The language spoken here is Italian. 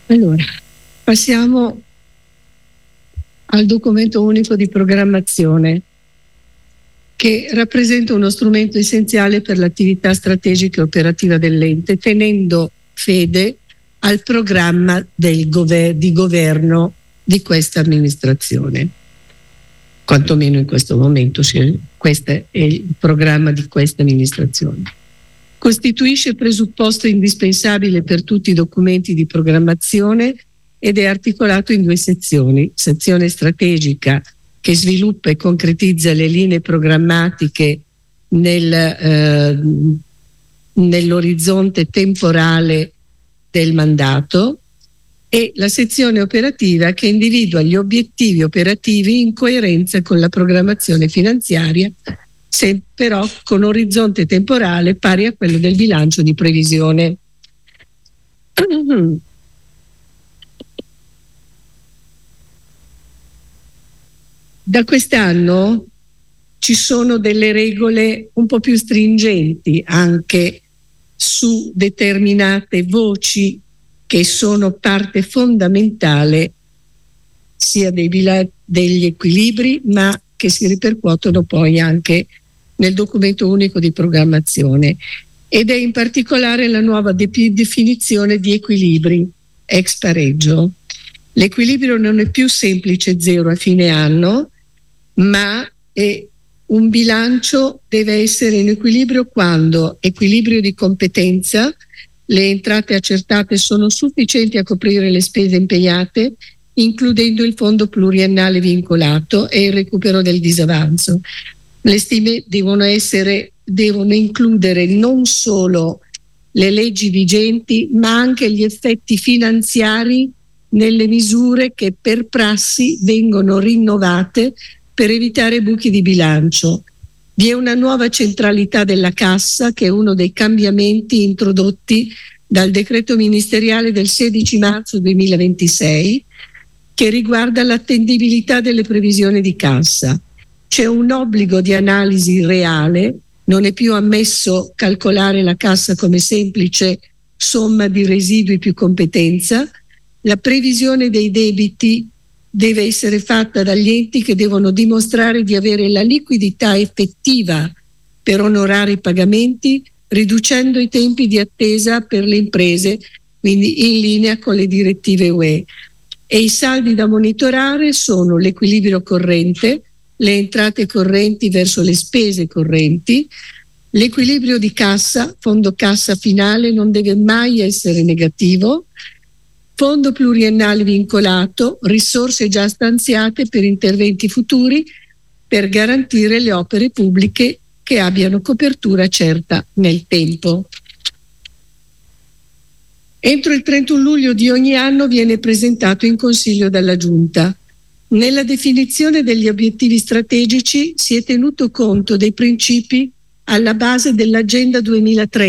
Allora, passiamo al documento unico di programmazione, che rappresenta uno strumento essenziale per l'attività strategica e operativa dell'ente, tenendo fede al programma di governo di questa amministrazione. Quantomeno in questo momento, questo è il programma di questa amministrazione. Costituisce presupposto indispensabile per tutti i documenti di programmazione ed è articolato in due sezioni: sezione strategica, che sviluppa e concretizza le linee programmatiche nell'orizzonte temporale del mandato, e la sezione operativa, che individua gli obiettivi operativi in coerenza con la programmazione finanziaria, però con orizzonte temporale pari a quello del bilancio di previsione. Da quest'anno ci sono delle regole un po' più stringenti anche su determinate voci che sono parte fondamentale sia degli equilibri, ma che si ripercuotono poi anche nel documento unico di programmazione, ed è in particolare la nuova definizione di equilibri ex pareggio. L'equilibrio non è più semplice zero a fine anno, ma un bilancio deve essere in equilibrio quando equilibrio di competenza, le entrate accertate sono sufficienti a coprire le spese impegnate, includendo il fondo pluriennale vincolato e il recupero del disavanzo. Le stime devono includere non solo le leggi vigenti, ma anche gli effetti finanziari nelle misure che per prassi vengono rinnovate per evitare buchi di bilancio. Vi è una nuova centralità della cassa, che è uno dei cambiamenti introdotti dal decreto ministeriale del 16 marzo 2026, che riguarda l'attendibilità delle previsioni di cassa. C'è un obbligo di analisi reale, non è più ammesso calcolare la cassa come semplice somma di residui più competenza. La previsione dei debiti deve essere fatta dagli enti che devono dimostrare di avere la liquidità effettiva per onorare i pagamenti, riducendo i tempi di attesa per le imprese, quindi in linea con le direttive UE. E i saldi da monitorare sono l'equilibrio corrente, le entrate correnti verso le spese correnti, l'equilibrio di cassa, fondo cassa finale non deve mai essere negativo, fondo pluriennale vincolato, risorse già stanziate per interventi futuri per garantire le opere pubbliche che abbiano copertura certa nel tempo. Entro il 31 luglio di ogni anno viene presentato in Consiglio dalla Giunta. Nella definizione degli obiettivi strategici si è tenuto conto dei principi alla base dell'Agenda 2030,